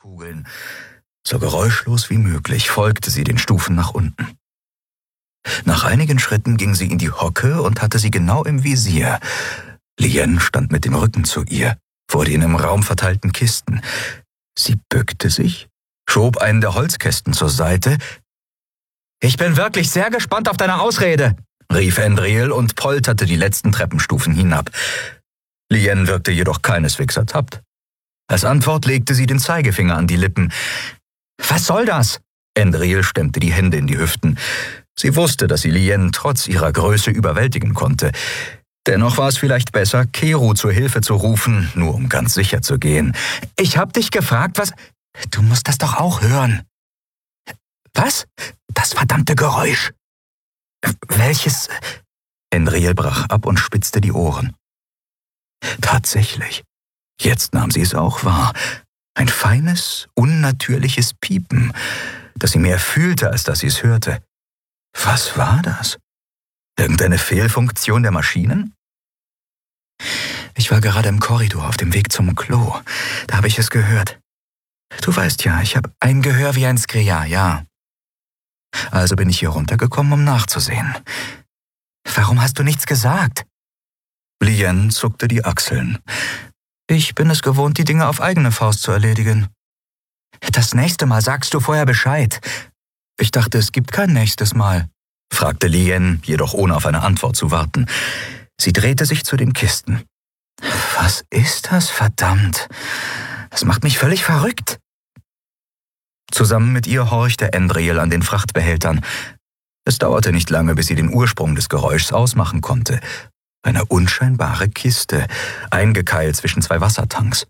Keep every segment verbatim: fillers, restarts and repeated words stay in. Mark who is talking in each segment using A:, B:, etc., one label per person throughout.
A: Kugeln. So geräuschlos wie möglich folgte sie den Stufen nach unten. Nach einigen Schritten ging sie in die Hocke und hatte sie genau im Visier. Lien stand mit dem Rücken zu ihr, vor den im Raum verteilten Kisten. Sie bückte sich, schob einen der Holzkästen zur Seite. »Ich bin wirklich sehr gespannt auf deine Ausrede«, rief Andriel und polterte die letzten Treppenstufen hinab. Lien wirkte jedoch keineswegs ertappt. Als Antwort legte sie den Zeigefinger an die Lippen. »Was soll das?« Andriel stemmte die Hände in die Hüften. Sie wusste, dass sie Lien trotz ihrer Größe überwältigen konnte. Dennoch war es vielleicht besser, Keru zur Hilfe zu rufen, nur um ganz sicher zu gehen. »Ich hab dich gefragt, was... Du musst das doch auch hören.« »Was? Das verdammte Geräusch!« »Welches?« Andriel brach ab und spitzte die Ohren. Tatsächlich. Jetzt nahm sie es auch wahr. Ein feines, unnatürliches Piepen, das sie mehr fühlte, als dass sie es hörte. Was war das? Irgendeine Fehlfunktion der Maschinen? Ich war gerade im Korridor auf dem Weg zum Klo. Da habe ich es gehört. Du weißt ja, ich habe ein Gehör wie ein Skria, ja. Also bin ich hier runtergekommen, um nachzusehen. Warum hast du nichts gesagt? Lien zuckte die Achseln. Ich bin es gewohnt, die Dinge auf eigene Faust zu erledigen. Das nächste Mal sagst du vorher Bescheid. Ich dachte, es gibt kein nächstes Mal, fragte Lien, jedoch ohne auf eine Antwort zu warten. Sie drehte sich zu den Kisten. Was ist das, verdammt? Das macht mich völlig verrückt. Zusammen mit ihr horchte Andriel an den Frachtbehältern. Es dauerte nicht lange, bis sie den Ursprung des Geräuschs ausmachen konnte. Eine unscheinbare Kiste, eingekeilt zwischen zwei Wassertanks.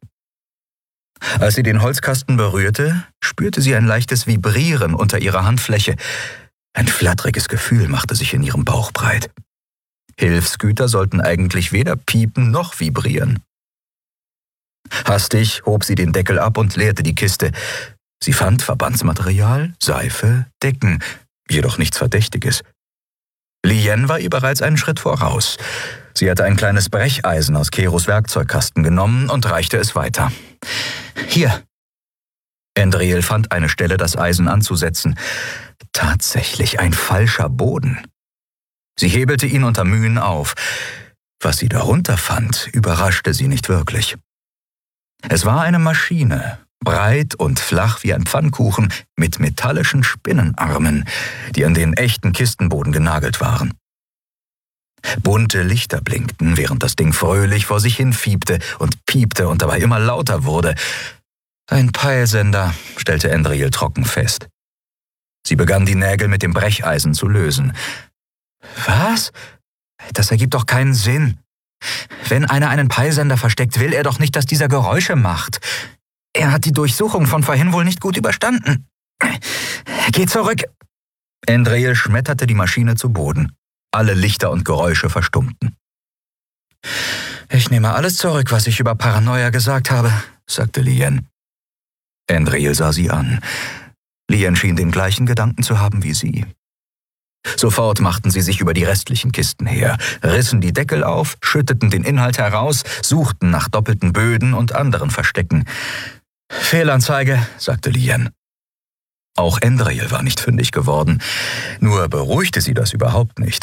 A: Als sie den Holzkasten berührte, spürte sie ein leichtes Vibrieren unter ihrer Handfläche. Ein flatteriges Gefühl machte sich in ihrem Bauch breit. Hilfsgüter sollten eigentlich weder piepen noch vibrieren. Hastig hob sie den Deckel ab und leerte die Kiste. Sie fand Verbandsmaterial, Seife, Decken, jedoch nichts Verdächtiges. Lien war ihr bereits einen Schritt voraus. Sie hatte ein kleines Brecheisen aus Kerus Werkzeugkasten genommen und reichte es weiter. »Hier!« Andriel fand eine Stelle, das Eisen anzusetzen. Tatsächlich ein falscher Boden. Sie hebelte ihn unter Mühen auf. Was sie darunter fand, überraschte sie nicht wirklich. Es war eine Maschine, breit und flach wie ein Pfannkuchen, mit metallischen Spinnenarmen, die an den echten Kistenboden genagelt waren. Bunte Lichter blinkten, während das Ding fröhlich vor sich hin fiebte und piepte und dabei immer lauter wurde. Ein Peilsender, stellte Andriel trocken fest. Sie begann, die Nägel mit dem Brecheisen zu lösen. Was? Das ergibt doch keinen Sinn. Wenn einer einen Peilsender versteckt, will er doch nicht, dass dieser Geräusche macht. Er hat die Durchsuchung von vorhin wohl nicht gut überstanden. Geh zurück! Andriel schmetterte die Maschine zu Boden. Alle Lichter und Geräusche verstummten. »Ich nehme alles zurück, was ich über Paranoia gesagt habe«, sagte Lien. Andriel sah sie an. Lien schien den gleichen Gedanken zu haben wie sie. Sofort machten sie sich über die restlichen Kisten her, rissen die Deckel auf, schütteten den Inhalt heraus, suchten nach doppelten Böden und anderen Verstecken. »Fehlanzeige«, sagte Lien. Auch Andriel war nicht fündig geworden, nur beruhigte sie das überhaupt nicht.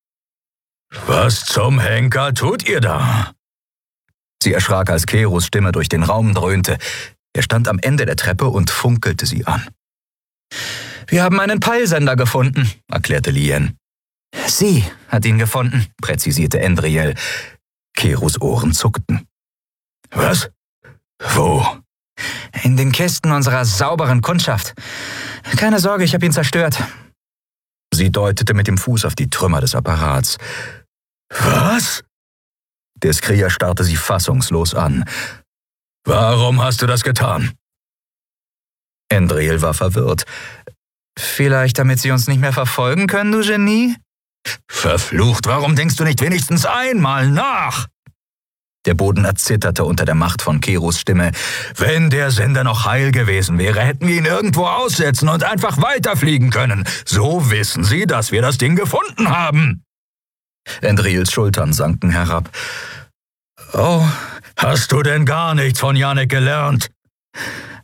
A: »Was zum Henker tut ihr da?« Sie erschrak, als Kerus Stimme durch den Raum dröhnte. Er stand am Ende der Treppe und funkelte sie an. »Wir haben einen Peilsender gefunden«, erklärte Lien. »Sie hat ihn gefunden«, präzisierte Andriel. Kerus Ohren zuckten. »Was? Wo?« »In den Kisten unserer sauberen Kundschaft. Keine Sorge, ich habe ihn zerstört.« Sie deutete mit dem Fuß auf die Trümmer des Apparats. »Was?« Der Skria starrte sie fassungslos an. »Warum hast du das getan?« Andriel war verwirrt. »Vielleicht, damit sie uns nicht mehr verfolgen können, du Genie?« »Verflucht, warum denkst du nicht wenigstens einmal nach?« Der Boden erzitterte unter der Macht von Kerus Stimme. »Wenn der Sender noch heil gewesen wäre, hätten wir ihn irgendwo aussetzen und einfach weiterfliegen können. So wissen sie, dass wir das Ding gefunden haben.« Andriels Schultern sanken herab. »Oh, hast du denn gar nichts von Janek gelernt?«